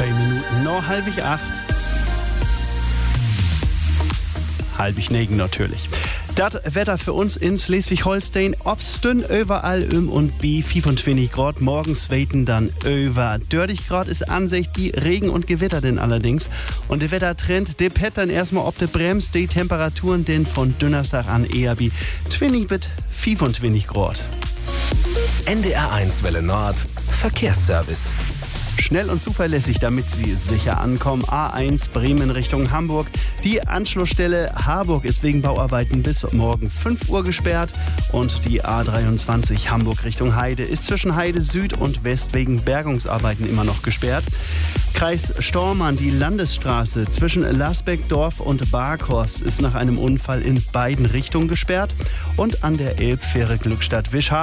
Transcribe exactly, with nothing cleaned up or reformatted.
Zwei Minuten noch halbig acht. Halbig negen natürlich. Das Wetter für uns in Schleswig-Holstein, obstün überall um und bi fünfundzwanzig Grad, morgens weiten dann über dreißig Grad ist Ansicht, die Regen und Gewitter denn allerdings. Und der Wettertrend, der pett dann erstmal ob der bremst, die Temperaturen denn von Donnerstag an eher wie zwanzig bis fünfundzwanzig Grad. N D R eins Welle Nord, Verkehrsservice. Schnell und zuverlässig, damit Sie sicher ankommen. A eins Bremen Richtung Hamburg. Die Anschlussstelle Harburg ist wegen Bauarbeiten bis morgen fünf Uhr gesperrt. Und die A dreiundzwanzig Hamburg Richtung Heide ist zwischen Heide Süd und West wegen Bergungsarbeiten immer noch gesperrt. Kreis Stormann, die Landesstraße zwischen Lasbeckdorf und Barkhorst ist nach einem Unfall in beiden Richtungen gesperrt. Und an der Elbfähre Glückstadt Wischhafen